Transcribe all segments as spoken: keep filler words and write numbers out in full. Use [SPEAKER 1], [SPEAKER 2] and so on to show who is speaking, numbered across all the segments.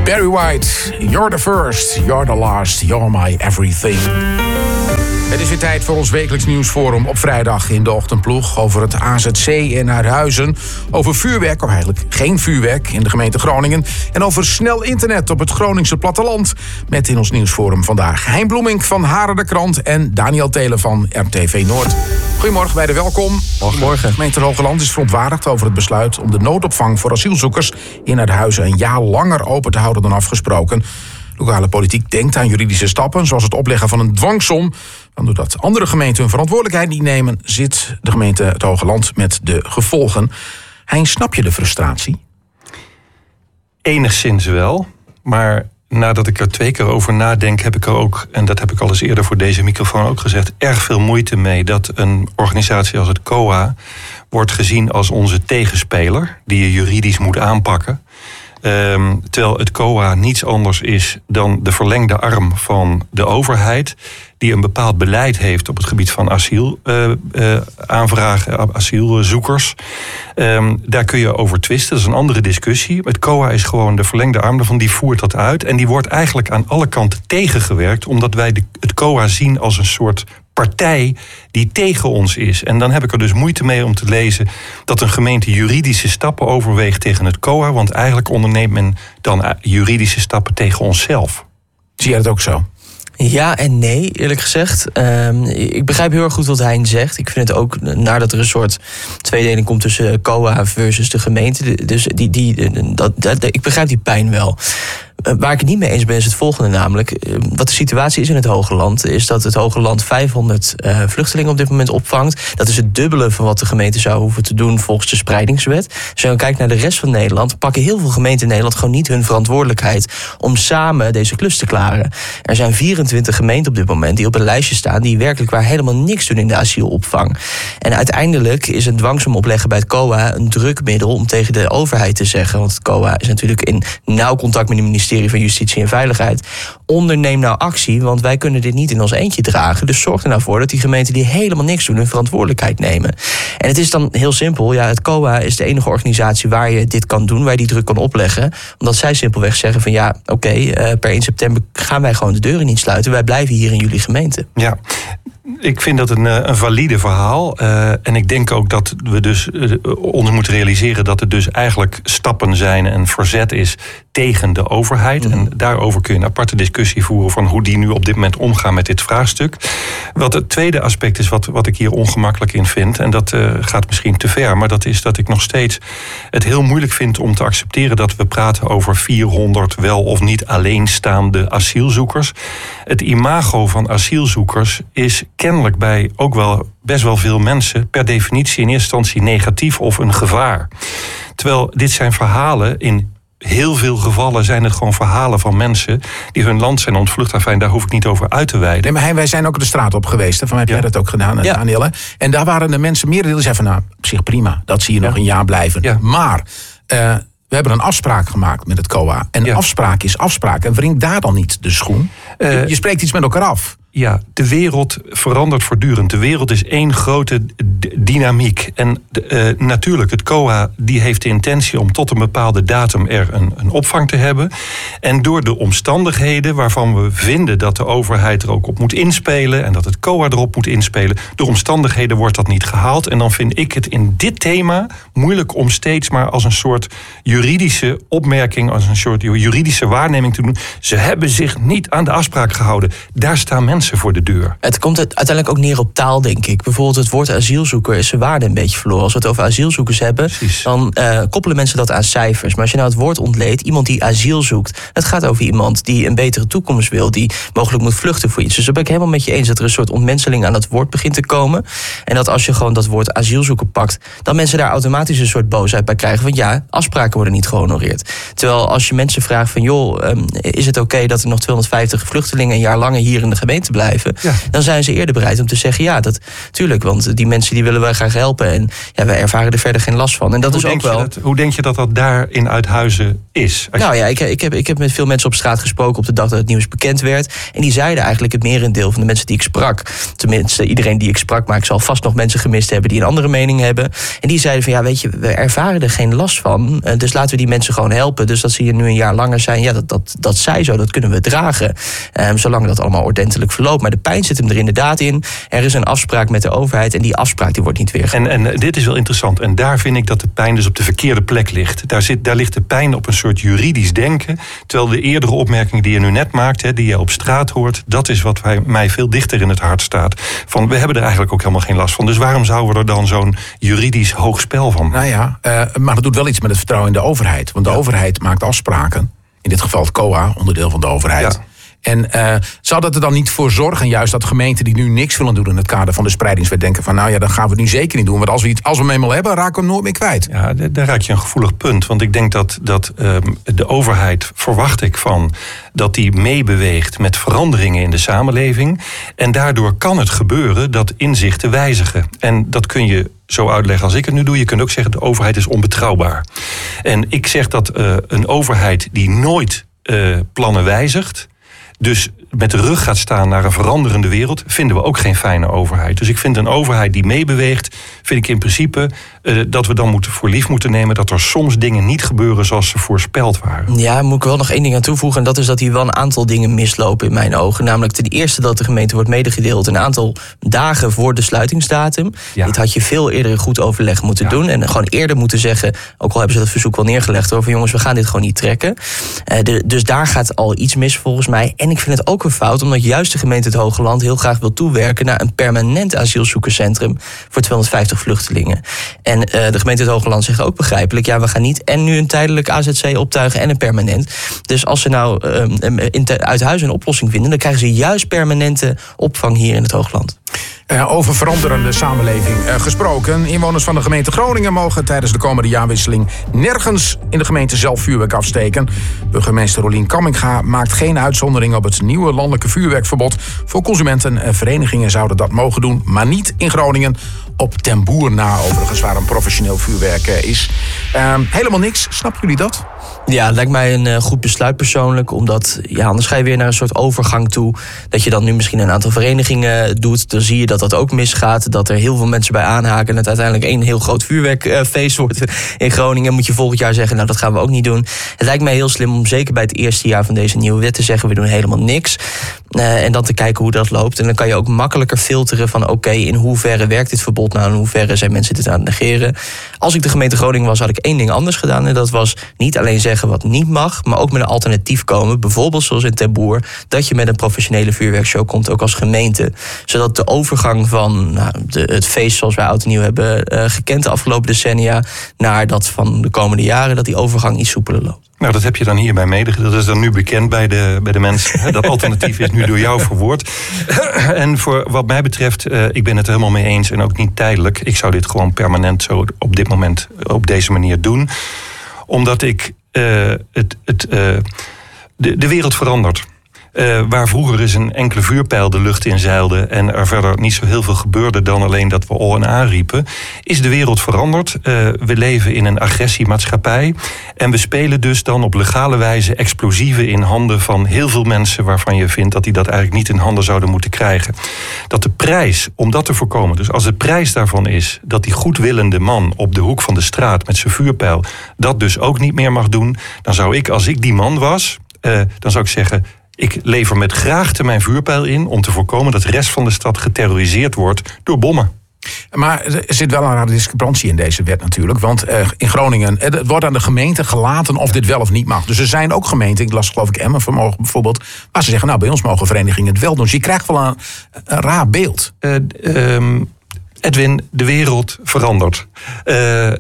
[SPEAKER 1] Barry White, you're the first, you're the last, you're my everything. Het is weer tijd voor ons wekelijks nieuwsforum op vrijdag in de ochtendploeg. Over het A Z C in Uithuizen. Over vuurwerk, of eigenlijk geen vuurwerk, in de gemeente Groningen. En over snel internet op het Groningse platteland. Met in ons nieuwsforum vandaag Hein Bloemink van Haren de Krant en Daniel Telen van R T V Noord. Goedemorgen, beiden welkom.
[SPEAKER 2] Goedemorgen.
[SPEAKER 1] De gemeente Hogeland is verontwaardigd over het besluit om de noodopvang voor asielzoekers in Uithuizen een jaar langer open te houden dan afgesproken. Lokale politiek denkt aan juridische stappen, zoals het opleggen van een dwangsom. Want doordat andere gemeenten hun verantwoordelijkheid niet nemen, zit de gemeente het Hogeland met de gevolgen. Hein, snap je de frustratie?
[SPEAKER 2] Enigszins wel, maar nadat ik er twee keer over nadenk, heb ik er ook, en dat heb ik al eens eerder voor deze microfoon ook gezegd, erg veel moeite mee dat een organisatie als het C O A wordt gezien als onze tegenspeler, die je juridisch moet aanpakken. Um, terwijl het C O A niets anders is dan de verlengde arm van de overheid, die een bepaald beleid heeft op het gebied van asiel, uh, uh, aanvragen, asielzoekers. Um, daar kun je over twisten, dat is een andere discussie. Het C O A is gewoon de verlengde arm daarvan, die voert dat uit. En die wordt eigenlijk aan alle kanten tegengewerkt, omdat wij de, het C O A zien als een soort partij die tegen ons is. En dan heb ik er dus moeite mee om te lezen dat een gemeente juridische stappen overweegt tegen het C O A, want eigenlijk onderneemt men dan juridische stappen tegen onszelf.
[SPEAKER 1] Zie jij dat ook zo?
[SPEAKER 3] Ja en nee, eerlijk gezegd. Uh, ik begrijp heel erg goed wat Hein zegt. Ik vind het ook, nadat er een soort tweedeling komt tussen C O A versus de gemeente. Dus die, die, dat, dat, ik begrijp die pijn wel. Waar ik het niet mee eens ben is het volgende namelijk. Wat de situatie is in het Hogeland, is dat het Hogeland vijfhonderd uh, vluchtelingen op dit moment opvangt. Dat is het dubbele van wat de gemeente zou hoeven te doen volgens de spreidingswet. Als je dan kijkt naar de rest van Nederland, pakken heel veel gemeenten in Nederland gewoon niet hun verantwoordelijkheid om samen deze klus te klaren. Er zijn vierentwintig gemeenten op dit moment die op een lijstje staan die werkelijk waar helemaal niks doen in de asielopvang. En uiteindelijk is een dwangsom opleggen bij het C O A een drukmiddel om tegen de overheid te zeggen, want het C O A is natuurlijk in nauw contact met het ministerie van Justitie en Veiligheid. Onderneem nou actie, want wij kunnen dit niet in ons eentje dragen. Dus zorg er nou voor dat die gemeenten die helemaal niks doen hun verantwoordelijkheid nemen. En het is dan heel simpel. Ja, het C O A is de enige organisatie waar je dit kan doen, waar je die druk kan opleggen. Omdat zij simpelweg zeggen van ja, oké, okay, uh, per één september gaan wij gewoon de deuren niet sluiten. Wij blijven hier in jullie gemeente.
[SPEAKER 2] Ja. Ik vind dat een, een valide verhaal. Uh, en ik denk ook dat we dus uh, ons moeten realiseren dat het dus eigenlijk stappen zijn en verzet is tegen de overheid. Mm-hmm. En daarover kun je een aparte discussie voeren van hoe die nu op dit moment omgaan met dit vraagstuk. Wat het tweede aspect is wat, wat ik hier ongemakkelijk in vind, en dat uh, gaat misschien te ver, maar dat is dat ik nog steeds het heel moeilijk vind om te accepteren dat we praten over vierhonderd wel of niet alleenstaande asielzoekers. Het imago van asielzoekers is kennelijk bij ook wel best wel veel mensen per definitie in eerste instantie negatief of een gevaar. Terwijl dit zijn verhalen, in heel veel gevallen zijn het gewoon verhalen van mensen die hun land zijn ontvlucht. Enfin, daar hoef ik niet over uit te weiden.
[SPEAKER 1] Nee, maar hij, wij zijn ook de straat op geweest. Van heb jij ja. dat ook gedaan, ja. Danielle? En daar waren de mensen meerdere die zeiden van nou, op zich prima. Dat zie je ja. nog een jaar blijven. Ja. Maar uh, we hebben een afspraak gemaakt met het C O A. En ja. afspraak is afspraak. En wringt daar dan niet de schoen? Uh, je, je spreekt iets met elkaar af.
[SPEAKER 2] Ja, de wereld verandert voortdurend. De wereld is één grote d- dynamiek. En de, uh, natuurlijk, het C O A die heeft de intentie om tot een bepaalde datum er een, een opvang te hebben. En door de omstandigheden waarvan we vinden dat de overheid er ook op moet inspelen en dat het C O A erop moet inspelen, door omstandigheden wordt dat niet gehaald. En dan vind ik het in dit thema moeilijk om steeds maar als een soort juridische opmerking, als een soort juridische waarneming te doen. Ze hebben zich niet aan de afspraak gehouden. Daar staan mensen voor de deur.
[SPEAKER 3] Het komt uiteindelijk ook neer op taal, denk ik. Bijvoorbeeld het woord asielzoeker is zijn waarde een beetje verloren. Als we het over asielzoekers hebben, Precies. dan uh, koppelen mensen dat aan cijfers. Maar als je nou het woord ontleedt, iemand die asiel zoekt, het gaat over iemand die een betere toekomst wil, die mogelijk moet vluchten voor iets. Dus daar ben ik helemaal met je eens dat er een soort ontmenseling aan het woord begint te komen. En dat als je gewoon dat woord asielzoeker pakt, dan mensen daar automatisch een soort boosheid bij krijgen. Want ja, afspraken worden niet gehonoreerd. Terwijl als je mensen vraagt van joh, um, is het oké okay dat er nog tweehonderdvijftig vluchtelingen een jaar langer hier in de gemeente blijven, ja. dan zijn ze eerder bereid om te zeggen ja, dat tuurlijk, want die mensen die willen wij graag helpen en ja, wij ervaren er verder geen last van. En dat
[SPEAKER 2] hoe
[SPEAKER 3] is ook wel.
[SPEAKER 2] Dat, hoe denk je dat dat daar in Uithuizen is?
[SPEAKER 3] Nou ja, ik, ik, heb, ik heb met veel mensen op straat gesproken op de dag dat het nieuws bekend werd. En die zeiden eigenlijk het merendeel van de mensen die ik sprak, tenminste iedereen die ik sprak, maar ik zal vast nog mensen gemist hebben die een andere mening hebben. En die zeiden van ja, weet je, we ervaren er geen last van, dus laten we die mensen gewoon helpen. dus dat ze hier nu een jaar langer zijn. Ja, dat, dat, dat zij zo, dat kunnen we dragen. Um, zolang dat allemaal ordentelijk verloopt. Maar de pijn zit hem er inderdaad in. Er is een afspraak met de overheid en die afspraak die wordt niet weergehouden.
[SPEAKER 2] En, en dit is wel interessant. En daar vind ik dat de pijn dus op de verkeerde plek ligt. Daar, zit, daar ligt de pijn op een soort juridisch denken. Terwijl de eerdere opmerking die je nu net maakt, hè, die je op straat hoort, dat is wat wij, mij veel dichter in het hart staat. Van, we hebben er eigenlijk ook helemaal geen last van. Dus waarom zouden we er dan zo'n juridisch hoog spel van maken?
[SPEAKER 1] Nou ja, uh, maar dat doet wel iets met het vertrouwen in de overheid. Want de ja. overheid maakt afspraken. In dit geval het C O A, onderdeel van de overheid. Ja. En uh, zou dat er dan niet voor zorgen, juist dat gemeenten die nu niks willen doen in het kader van de spreidingswet denken van nou ja, dan gaan we het nu zeker niet doen. Want als we, iets, als we hem eenmaal hebben, raken we hem nooit meer kwijt.
[SPEAKER 2] Ja, daar raak je een gevoelig punt. Want ik denk dat, dat um, de overheid, verwacht ik van, dat die meebeweegt met veranderingen in de samenleving. En daardoor kan het gebeuren dat inzichten wijzigen. En dat kun je zo uitleggen als ik het nu doe. Je kunt ook zeggen, de overheid is onbetrouwbaar. En ik zeg dat uh, een overheid die nooit uh, plannen wijzigt, dus met de rug gaat staan naar een veranderende wereld, vinden we ook geen fijne overheid. Dus ik vind een overheid die meebeweegt, vind ik in principe uh, dat we dan moeten voor lief moeten nemen dat er soms dingen niet gebeuren zoals ze voorspeld waren.
[SPEAKER 3] Ja, moet ik wel nog één ding aan toevoegen. En dat is dat hier wel een aantal dingen mislopen in mijn ogen. Namelijk ten eerste dat de gemeente wordt medegedeeld een aantal dagen voor de sluitingsdatum. Ja. Dit had je veel eerder in goed overleg moeten ja. doen. En gewoon eerder moeten zeggen, ook al hebben ze dat verzoek wel neergelegd, over jongens, we gaan dit gewoon niet trekken. Uh, de, dus daar gaat al iets mis volgens mij. En ik vind het ook een fout, omdat juist de gemeente het Hogeland heel graag wil toewerken naar een permanent asielzoekerscentrum voor tweehonderdvijftig vluchtelingen. En uh, de gemeente het Hogeland zegt ook begrijpelijk, ja, we gaan niet en nu een tijdelijk A Z C optuigen en een permanent. Dus als ze nou um, in te, uit huis een oplossing vinden, dan krijgen ze juist permanente opvang hier in het Hoogland.
[SPEAKER 1] Uh, over veranderende samenleving uh, gesproken. Inwoners van de gemeente Groningen mogen tijdens de komende jaarwisseling nergens in de gemeente zelf vuurwerk afsteken. Burgemeester Rolien Kamminga maakt geen uitzondering op het nieuwe landelijke vuurwerkverbod. Voor consumenten en verenigingen zouden dat mogen doen, maar niet in Groningen. Op Ten Boer na, overigens, waar een professioneel vuurwerk uh, is. Uh, helemaal niks, snappen jullie dat?
[SPEAKER 3] Ja, het lijkt mij een uh, goed besluit persoonlijk. Omdat, ja, anders ga je weer naar een soort overgang toe. Dat je dan nu misschien een aantal verenigingen doet. Dan zie je dat dat ook misgaat. Dat er heel veel mensen bij aanhaken. En het uiteindelijk één heel groot vuurwerkfeest wordt in Groningen. Moet je volgend jaar zeggen, nou dat gaan we ook niet doen. Het lijkt mij heel slim om zeker bij het eerste jaar van deze nieuwe wet te zeggen, we doen helemaal niks. Uh, en dan te kijken hoe dat loopt. En dan kan je ook makkelijker filteren van oké, okay, in hoeverre werkt dit verbod nou? In hoeverre zijn mensen dit aan het negeren? Als ik de gemeente Groningen was, had ik één ding anders gedaan. En dat was niet alleen zeggen wat niet mag, maar ook met een alternatief komen. Bijvoorbeeld zoals in Ten Boer, dat je met een professionele vuurwerkshow komt, ook als gemeente. Zodat de overgang van nou, de, het feest zoals wij oud en nieuw hebben uh, gekend de afgelopen decennia, naar dat van de komende jaren, dat die overgang iets soepeler loopt.
[SPEAKER 2] Nou, dat heb je dan hierbij medegedeeld. Dat is dan nu bekend bij de, bij de mensen. Dat alternatief is nu door jou verwoord. En voor wat mij betreft, uh, ik ben het er helemaal mee eens en ook niet tijdelijk. Ik zou dit gewoon permanent zo op dit moment op deze manier doen. Omdat ik uh, het, het, uh, de, de wereld verandert. Uh, waar vroeger eens een enkele vuurpijl de lucht in zeilde en er verder niet zo heel veel gebeurde dan alleen dat we al en aanriepen, is de wereld veranderd. Uh, we leven in een agressiemaatschappij en we spelen dus dan op legale wijze explosieven in handen van heel veel mensen waarvan je vindt dat die dat eigenlijk niet in handen zouden moeten krijgen. Dat de prijs om dat te voorkomen, dus als de prijs daarvan is dat die goedwillende man op de hoek van de straat met zijn vuurpijl dat dus ook niet meer mag doen, dan zou ik, als ik die man was, uh, dan zou ik zeggen, ik lever met graagte mijn vuurpijl in om te voorkomen dat de rest van de stad geterroriseerd wordt door bommen.
[SPEAKER 1] Maar er zit wel een rare discrepantie in deze wet natuurlijk. Want uh, in Groningen, het wordt aan de gemeente gelaten of dit wel of niet mag. Dus er zijn ook gemeenten, ik las geloof ik Emmen vermogen bijvoorbeeld, waar ze zeggen, nou bij ons mogen verenigingen het wel doen. Dus je krijgt wel een, een raar beeld.
[SPEAKER 2] Uh, um... Edwin, de wereld verandert. Uh,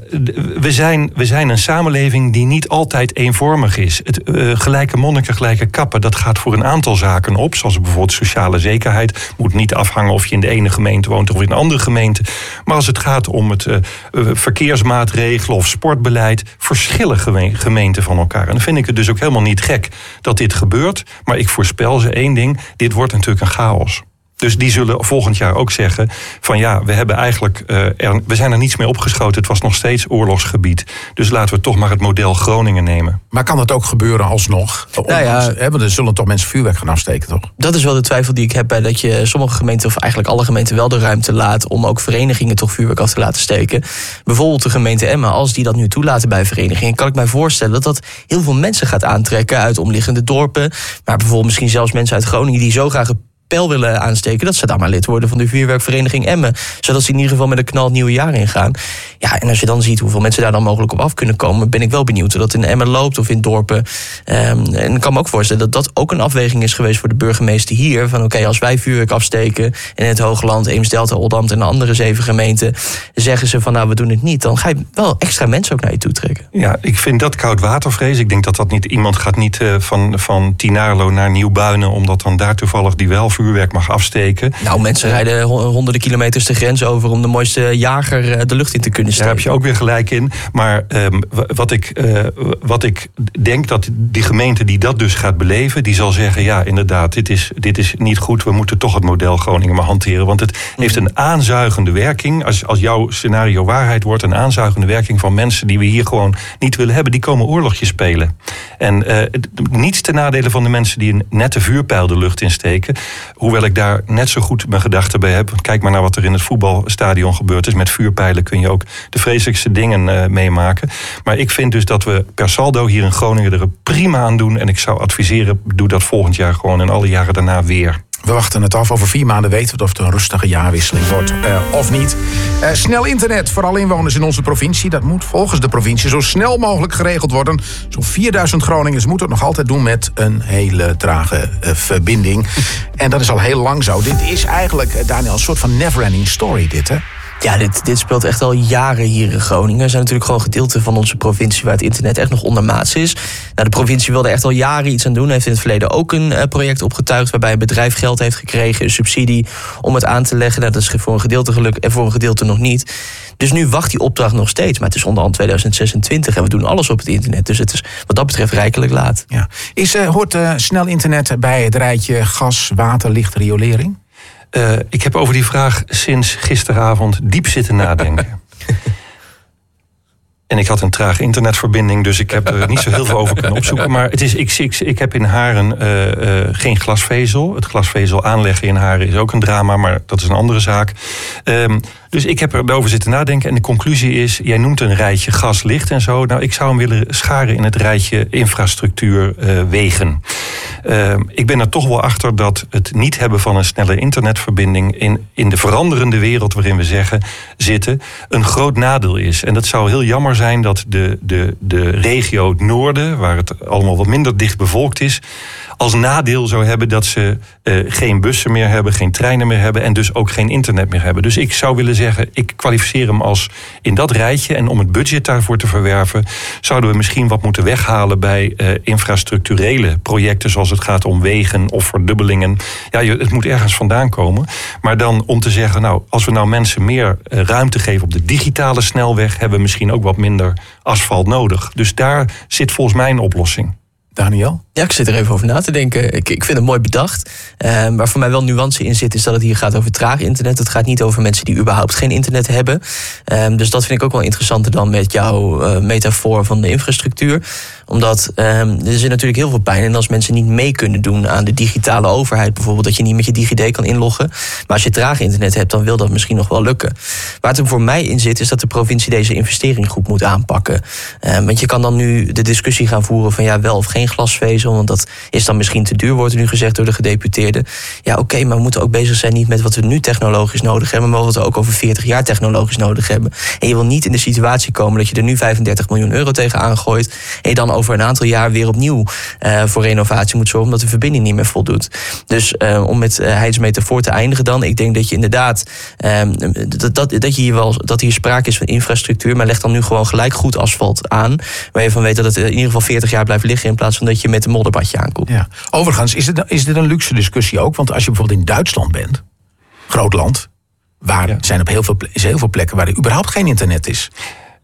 [SPEAKER 2] we, zijn, we zijn een samenleving die niet altijd eenvormig is. Het uh, gelijke monniken, gelijke kappen, dat gaat voor een aantal zaken op. Zoals bijvoorbeeld sociale zekerheid. Moet niet afhangen of je in de ene gemeente woont of in een andere gemeente. Maar als het gaat om het uh, verkeersmaatregelen of sportbeleid, verschillen gemeenten van elkaar. En dan vind ik het dus ook helemaal niet gek dat dit gebeurt. Maar ik voorspel ze één ding, dit wordt natuurlijk een chaos. Dus die zullen volgend jaar ook zeggen van ja, we hebben eigenlijk uh, er, we zijn er niets mee opgeschoten. Het was nog steeds oorlogsgebied. Dus laten we toch maar het model Groningen nemen.
[SPEAKER 1] Maar kan dat ook gebeuren alsnog?
[SPEAKER 3] Nou ja,
[SPEAKER 1] hè, want er zullen toch mensen vuurwerk gaan afsteken, toch?
[SPEAKER 3] Dat is wel de twijfel die ik heb bij dat je sommige gemeenten, of eigenlijk alle gemeenten, wel de ruimte laat om ook verenigingen toch vuurwerk af te laten steken. Bijvoorbeeld de gemeente Emmen, als die dat nu toelaten bij verenigingen, kan ik mij voorstellen dat dat heel veel mensen gaat aantrekken uit omliggende dorpen. Maar bijvoorbeeld misschien zelfs mensen uit Groningen die zo graag een pijl willen aansteken, dat ze daar maar lid worden van de vuurwerkvereniging Emmen. Zodat ze in ieder geval met een knal het nieuwe jaar ingaan. Ja, en als je dan ziet hoeveel mensen daar dan mogelijk op af kunnen komen, ben ik wel benieuwd hoe dat in Emmen loopt of in dorpen. Um, en ik kan me ook voorstellen dat dat ook een afweging is geweest voor de burgemeester hier. Van oké, okay, als wij vuurwerk afsteken in het Hoogland, Eems-Delta, Oldambt en de andere zeven gemeenten, zeggen ze van nou, we doen het niet. Dan ga je wel extra mensen ook naar je toe trekken.
[SPEAKER 2] Ja, ik vind dat koudwatervrees. Ik denk dat dat niet, iemand gaat niet uh, van, van Tinarlo naar Nieuwbuinen, omdat dan daar toevallig die wel vuurwerk mag afsteken.
[SPEAKER 3] Nou, mensen rijden honderden kilometers de grens over om de mooiste jager de lucht in te kunnen steken.
[SPEAKER 2] Daar heb je ook weer gelijk in. Maar um, wat, ik, uh, wat ik denk dat die gemeente die dat dus gaat beleven, die zal zeggen, ja, inderdaad, dit is, dit is niet goed. We moeten toch het model Groningen maar hanteren. Want het heeft een aanzuigende werking. Als, als jouw scenario waarheid wordt, een aanzuigende werking van mensen die we hier gewoon niet willen hebben, die komen oorlogjes spelen. En uh, niets ten nadele van de mensen die een nette vuurpijl de lucht insteken. Hoewel ik daar net zo goed mijn gedachten bij heb. Kijk maar naar wat er in het voetbalstadion gebeurd is. Met vuurpijlen kun je ook de vreselijkste dingen uh, meemaken. Maar ik vind dus dat we per saldo hier in Groningen er prima aan doen. En ik zou adviseren, doe dat volgend jaar gewoon en alle jaren daarna weer.
[SPEAKER 1] We wachten het af. Over vier maanden weten we of het een rustige jaarwisseling wordt uh, of niet. Uh, snel internet voor alle inwoners in onze provincie. Dat moet volgens de provincie zo snel mogelijk geregeld worden. Zo'n vierduizend Groningers moeten het nog altijd doen met een hele trage uh, verbinding. En dat is al heel lang zo. Dit is eigenlijk, uh, Daniel, een soort van never-ending story dit, hè?
[SPEAKER 3] Ja, dit, dit speelt echt al jaren hier in Groningen. Er zijn natuurlijk gewoon gedeelten van onze provincie waar het internet echt nog ondermaats is. Nou, de provincie wilde echt al jaren iets aan doen. Heeft in het verleden ook een uh, project opgetuigd waarbij een bedrijf geld heeft gekregen, een subsidie om het aan te leggen. Nou, dat is voor een gedeelte geluk en voor een gedeelte nog niet. Dus nu wacht die opdracht nog steeds. Maar het is onderhand tweeduizend zesentwintig en we doen alles op het internet. Dus het is wat dat betreft rijkelijk laat.
[SPEAKER 1] Ja. Is, uh, hoort uh, snel internet bij het rijtje gas, water, licht, riolering?
[SPEAKER 2] Uh, ik heb over die vraag sinds gisteravond diep zitten nadenken. En ik had een trage internetverbinding, dus ik heb er niet zo heel veel over kunnen opzoeken. Maar het is, ik, ik, ik heb in Haren uh, uh, geen glasvezel. Het glasvezel aanleggen in Haren is ook een drama, maar dat is een andere zaak. Um, dus ik heb erover zitten nadenken en de conclusie is, jij noemt een rijtje gas, licht en zo. Nou, ik zou hem willen scharen in het rijtje infrastructuur, uh, wegen. Uh, ik ben er toch wel achter dat het niet hebben van een snelle internetverbinding in, in de veranderende wereld waarin we zeggen, zitten, een groot nadeel is. En dat zou heel jammer zijn dat de, de, de regio het noorden, waar het allemaal wat minder dicht bevolkt is, als nadeel zou hebben dat ze uh, geen bussen meer hebben, geen treinen meer hebben en dus ook geen internet meer hebben. Dus ik zou willen zeggen, ik kwalificeer hem als in dat rijtje. En om het budget daarvoor te verwerven, zouden we misschien wat moeten weghalen bij uh, infrastructurele projecten, zoals het gaat om wegen of verdubbelingen. Ja, het moet ergens vandaan komen. Maar dan om te zeggen, nou, als we nou mensen meer uh, ruimte geven op de digitale snelweg, hebben we misschien ook wat minder asfalt nodig. Dus daar zit volgens mij een oplossing.
[SPEAKER 1] Daniel?
[SPEAKER 3] Ja, ik zit er even over na te denken. Ik, ik vind het mooi bedacht. Uh, waar voor mij wel nuance in zit, is dat het hier gaat over traag internet. Het gaat niet over mensen die überhaupt geen internet hebben. Um, dus dat vind ik ook wel interessanter dan met jouw uh, metafoor van de infrastructuur. Omdat um, er zit natuurlijk heel veel pijn. En als mensen niet mee kunnen doen aan de digitale overheid, bijvoorbeeld dat je niet met je DigiD kan inloggen. Maar als je traag internet hebt, dan wil dat misschien nog wel lukken. Waar het er voor mij in zit, is dat de provincie deze investering goed moet aanpakken. Um, want je kan dan nu de discussie gaan voeren van ja, wel of geen glasvezel, want dat is dan misschien te duur, wordt er nu gezegd door de gedeputeerden. Ja, oké, okay, maar we moeten ook bezig zijn niet met wat we nu technologisch nodig hebben, maar wat we ook over veertig jaar technologisch nodig hebben. En je wil niet in de situatie komen dat je er nu vijfendertig miljoen euro tegen aangooit en je dan over een aantal jaar weer opnieuw uh, voor renovatie moet zorgen, omdat de verbinding niet meer voldoet. Dus uh, om met uh, Heids metafoor te eindigen dan, ik denk dat je inderdaad um, dat, dat, dat, je hier wel, dat hier sprake is van infrastructuur, maar leg dan nu gewoon gelijk goed asfalt aan, waar je van weet dat het in ieder geval veertig jaar blijft liggen in plaats van dat je met een modderbadje aankomt.
[SPEAKER 1] Ja. Overigens, is dit, is dit een luxe discussie ook? Want als je bijvoorbeeld in Duitsland bent, groot land, waar ja. zijn op heel veel, is heel veel plekken waar er überhaupt geen internet is.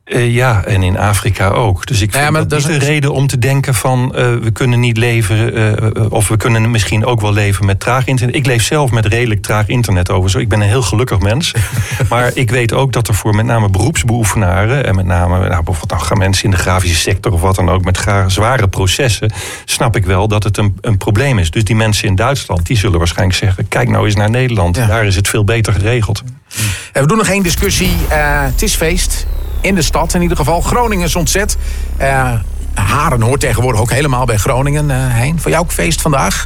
[SPEAKER 2] Uh, ja, en in Afrika ook. Dus ik vind ja, maar dat, dat niet is een reden om te denken van... Uh, we kunnen niet leven, uh, of we kunnen misschien ook wel leven met traag internet. Ik leef zelf met redelijk traag internet over. Zo. Ik ben een heel gelukkig mens. Maar ik weet ook dat er voor met name beroepsbeoefenaren... en met name nou, bijvoorbeeld nou, gaan mensen in de grafische sector of wat dan ook... met gra- zware processen, snap ik wel dat het een, een probleem is. Dus die mensen in Duitsland, die zullen waarschijnlijk zeggen... kijk nou eens naar Nederland, ja. Daar is het veel beter geregeld.
[SPEAKER 1] We doen nog één discussie. Uh, het is feest. In de stad in ieder geval. Groningen is ontzet. Uh, Haren hoort tegenwoordig ook helemaal bij Groningen. Uh, Hein, voor jou ook feest vandaag?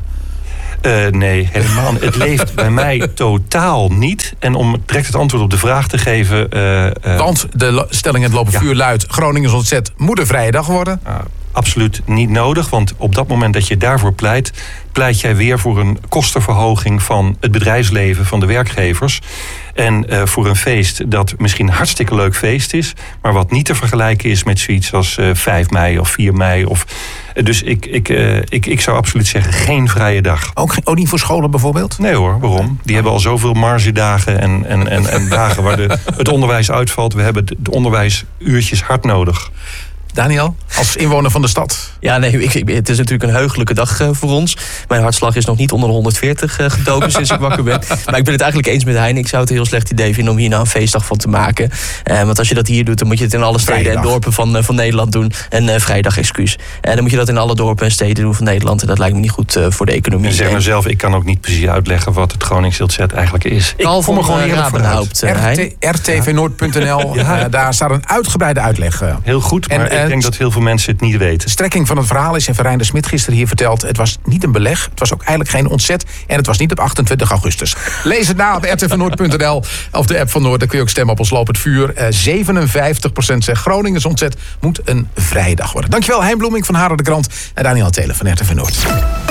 [SPEAKER 2] Uh, nee, helemaal. Het leeft bij mij totaal niet. En om direct het antwoord op de vraag te geven... Uh, uh,
[SPEAKER 1] Want de stelling in het lopen ja. vuur luidt... Groningen is ontzet, moet een vrije dag worden?
[SPEAKER 2] Uh, absoluut niet nodig. Want op dat moment dat je daarvoor pleit... pleit jij weer voor een kostenverhoging van het bedrijfsleven, van de werkgevers. En uh, voor een feest dat misschien een hartstikke leuk feest is... maar wat niet te vergelijken is met zoiets als uh, vijf mei of vier mei. Of, uh, dus ik, ik, uh, ik, ik zou absoluut zeggen, geen vrije dag.
[SPEAKER 1] Ook, ook niet voor scholen bijvoorbeeld?
[SPEAKER 2] Nee hoor, waarom? Die hebben al zoveel margedagen en, en, en, en dagen waar de, het onderwijs uitvalt. We hebben de onderwijsuurtjes hard nodig.
[SPEAKER 1] Daniel, als inwoner van de stad?
[SPEAKER 3] Ja, nee, ik, ik, het is natuurlijk een heugelijke dag uh, voor ons. Mijn hartslag is nog niet onder de honderdveertig uh, gedoken sinds ik wakker ben. Maar ik ben het eigenlijk eens met Hein. Ik zou het een heel slecht idee vinden om hier nou een feestdag van te maken. Uh, want als je dat hier doet, dan moet je het in alle steden Vrijdag. en dorpen van, uh, van Nederland doen. Een uh, vrijdag excuus. En uh, dan moet je dat in alle dorpen en steden doen van Nederland. En dat lijkt me niet goed uh, voor de economie.
[SPEAKER 2] En zeg maar zelf, ik kan ook niet precies uitleggen wat het Groningse ontzet eigenlijk is. Ik
[SPEAKER 3] kom er gewoon uh, eerlijk vooruit.
[SPEAKER 1] R T V Noord punt N L, ja. uh, daar staat een uitgebreide uitleg. Uh.
[SPEAKER 2] Heel goed, maar en, uh, ik denk dat heel veel mensen het niet weten.
[SPEAKER 1] De strekking van het verhaal is, en Reiner Smit gisteren hier verteld... het was niet een beleg, het was ook eigenlijk geen ontzet... en het was niet op achtentwintig augustus. Lees het na op R T V Noord punt N L of de app van Noord. Dan kun je ook stemmen op ons lopend vuur. Uh, zevenenvijftig procent zegt Groningen is ontzet, moet een vrije dag worden. Dankjewel, Hein Bloemink van Haren de Krant... en Daniel Telen van R T V Noord.